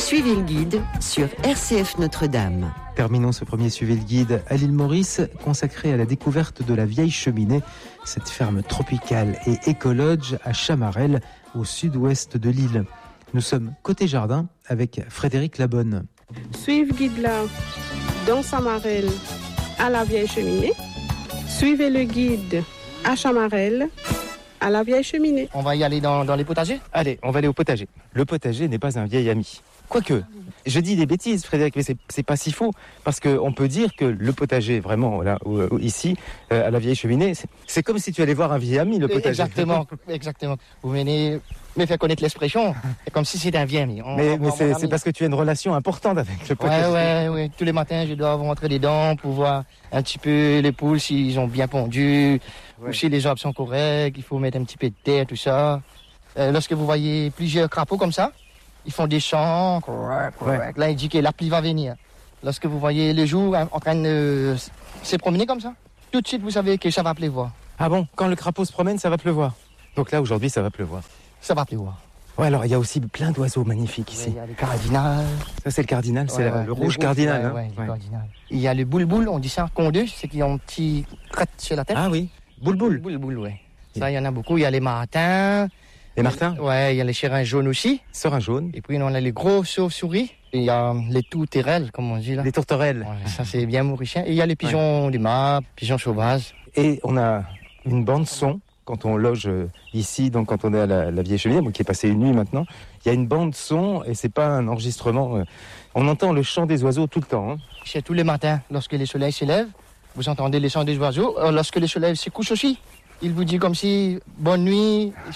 Suivez le guide sur RCF Notre-Dame. Terminons ce premier Suivez le guide à l'île Maurice, consacré à la découverte de la Vieille Cheminée, cette ferme tropicale et écologe à Chamarel, au sud-ouest de l'île. Nous sommes côté jardin avec Frédéric Labonne. Suivez le guide là, dans Chamarel, à la Vieille Cheminée. Suivez le guide à Chamarel, à la Vieille Cheminée. On va y aller dans les potagers ? Allez, on va aller au potager. Le potager n'est pas un vieil ami. Quoique, je dis des bêtises, Frédéric, mais c'est pas si faux, parce qu'on peut dire que le potager, vraiment, là, ici, à la Vieille Cheminée, c'est comme si tu allais voir un vieil ami, le potager. Exactement. Vous venez me faire connaître l'expression, c'est comme si c'était un vieil ami. Mais c'est parce que tu as une relation importante avec le potager. Ouais. Tous les matins, je dois rentrer dedans pour voir un petit peu les poules, s'ils ont bien pondu, ou si les arbres sont corrects, il faut mettre un petit peu de terre, tout ça. Lorsque vous voyez plusieurs crapauds comme ça, ils font des chants, correct. Là, il dit que la pluie va venir. Lorsque vous voyez le jour en train de se promener comme ça, tout de suite, vous savez que ça va pleuvoir. Ah bon, quand le crapaud se promène, ça va pleuvoir. Donc là, aujourd'hui, ça va pleuvoir. Ça va pleuvoir. Ouais, alors il y a aussi plein d'oiseaux magnifiques ici. Il y a le cardinal. Ça, c'est le cardinal, c'est le rouge cardinal. Le cardinal. Il y a le boule-boule, on dit ça, condeux, c'est qu'ils ont un petit crête sur la tête. Ah oui, boule-boule. Boule-boule, ouais. Ça, il y en a beaucoup. Il y a les martins. Les martins ? Ouais, il y a les chérins jaunes aussi. Serins jaunes. Et puis, on a les gros chauves-souris. Il y a les tourterelles, comme on dit là. Les tourterelles. Ouais, ça, c'est bien mauricien. Et il y a les pigeons du mât, pigeons sauvages. Et on a une bande-son quand on loge ici, donc quand on est à la Vieille Cheminée, qui est passée une nuit maintenant. Il y a une bande-son et c'est pas un enregistrement. On entend le chant des oiseaux tout le temps. C'est tous les matins, lorsque le soleil se lève, vous entendez les chants des oiseaux. Lorsque le soleil se couche aussi, il vous dit comme si, bonne nuit, il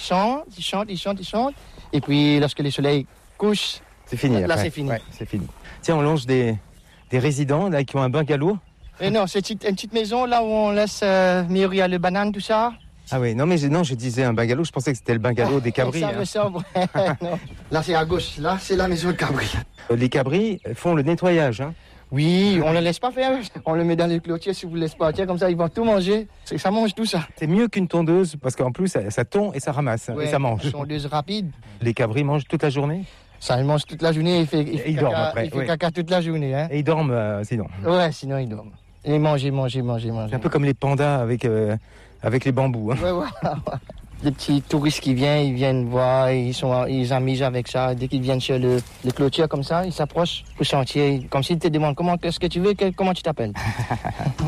chante. Et puis, lorsque le soleil couche, c'est fini. Là, c'est fini. Ouais, c'est fini. Tiens, on longe des résidents là, qui ont un bungalow. Et non, c'est une petite maison là où on laisse mûrir le banane, tout ça. Ah oui, non, je disais un bungalow, je pensais que c'était le bungalow des cabris. Ça me semble, non. Là, c'est à gauche, là, c'est la maison de cabris. Les cabris font le nettoyage, Oui, on ne le laisse pas faire. On le met dans les clôtures si vous ne le laissez pas. Tiens, comme ça, ils vont tout manger. Ça mange tout ça. C'est mieux qu'une tondeuse parce qu'en plus, ça tond et ça ramasse et ça mange. Une tondeuse rapide. Les cabris mangent toute la journée ? Ça, ils mangent toute la journée. Il fait caca toute la journée. Hein. Et ils dorment sinon ? Ouais, sinon ils dorment. Et ils mangent. C'est un peu comme les pandas avec les bambous. Ouais. Les petits touristes qui viennent, ils viennent voir, ils s'amusent avec ça. Dès qu'ils viennent sur les clôtures comme ça, ils s'approchent au sentier, comme s'ils te demandent comment, qu'est-ce que tu veux, comment tu t'appelles.